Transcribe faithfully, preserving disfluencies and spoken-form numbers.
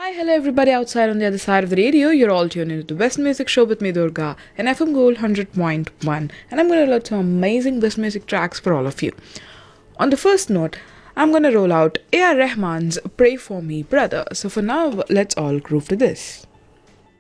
Hi, hello everybody outside on the other side of the radio. You're all tuned into the Best Music Show with me, Durga, and F M Gold one hundred point one. And I'm going to load some amazing Best Music tracks for all of you. On the first note, I'm going to roll out A R. Rahman's Pray For Me, Brother. So for now, let's all groove to this.